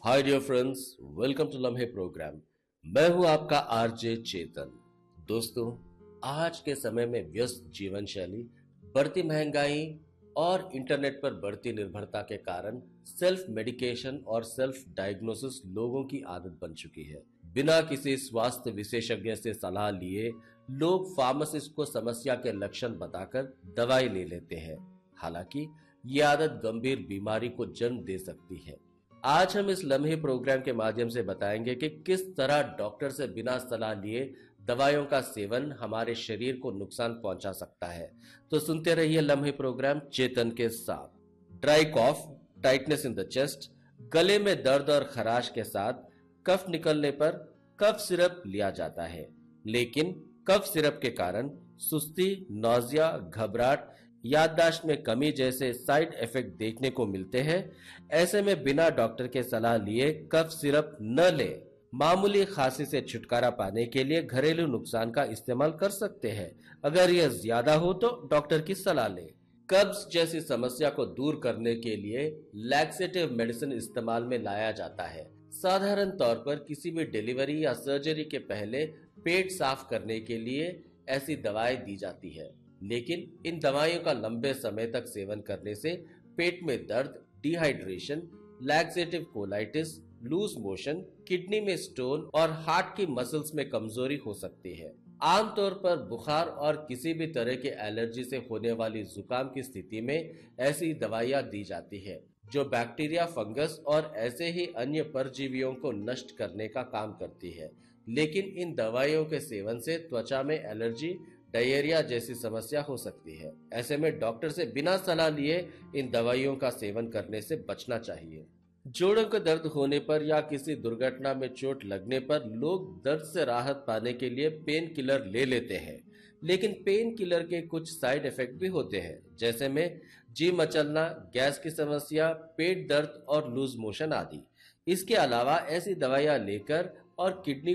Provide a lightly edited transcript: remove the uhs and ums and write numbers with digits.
Hi dear friends, welcome to लम्हे programme. मैं हूं आपका आरजे चेतन। दोस्तों, आज के समय में व्यस्त जीवन शैली, बढ़ती महंगाई और इंटरनेट पर बढ़ती निर्भरता के कारण सेल्फ मेडिकेशन और सेल्फ डायग्नोसिस लोगों की आदत बन चुकी है। बिना किसी स्वास्थ्य विशेषज्ञ से सलाह लिए लोग फार्मासिस्ट को समस्या के लक्षण बताकर दवाई ले लेते हैं। हालांकि ये आदत गंभीर बीमारी को जन्म दे सकती है। आज हम इस लम्हे प्रोग्राम के माध्यम से बताएंगे कि किस तरह डॉक्टर से बिना सलाह लिए दवाइयों का सेवन हमारे शरीर को नुकसान पहुंचा सकता है। तो सुनते रहिए लम्हे प्रोग्राम चेतन के साथ। Dry cough, tightness in the chest, गले में दर्द और खराश के साथ कफ निकलने पर कफ सिरप लिया जाता है, लेकिन कफ सिरप के कारण सुस्ती, नौजिया, घबराहट, याददाश्त में कमी जैसे साइड इफेक्ट देखने को मिलते हैं। ऐसे में बिना डॉक्टर के सलाह लिए कफ सिरप न लें। मामूली खांसी से छुटकारा पाने के लिए घरेलू नुस्खा का इस्तेमाल कर सकते हैं। अगर यह ज्यादा हो तो डॉक्टर की सलाह लें। कब्ज जैसी समस्या को दूर करने के लिए लैक्सेटिव मेडिसिन इस्तेमाल में लाया जाता है। साधारण तौर पर किसी भी डिलीवरी या सर्जरी के पहले पेट साफ करने के लिए ऐसी दवाएं दी जाती है, लेकिन इन दवाइयों का लंबे समय तक सेवन करने से पेट में दर्द, dehydration, laxative colitis, loose motion, kidney में स्टोन और हार्ट की मसल्स में कमजोरी हो सकती है। आमतौर पर बुखार और किसी भी तरह के एलर्जी से होने वाली जुकाम की स्थिति में ऐसी दवाइयां दी जाती है, जो बैक्टीरिया, फंगस और ऐसे ही अन्य परजीवियों को नष्ट करने का काम करती है। लेकिन इन दवाइयों के सेवन से त्वचा में एलर्जी, डायरिया जैसी समस्या हो सकती है। ऐसे में डॉक्टर से बिना सलाह लिए इन दवाइयों का सेवन करने से बचना चाहिए। जोड़ों के दर्द होने पर या किसी दुर्घटना में चोट लगने पर लोग दर्द से राहत पाने के लिए पेन किलर ले लेते हैं, लेकिन पेन किलर के कुछ साइड इफेक्ट भी होते हैं, जैसे में जी मचलना, गैस की समस्या, पेट दर्द और लूज मोशन आदि। इसके अलावा ऐसी दवाइयां लेकर और किडनी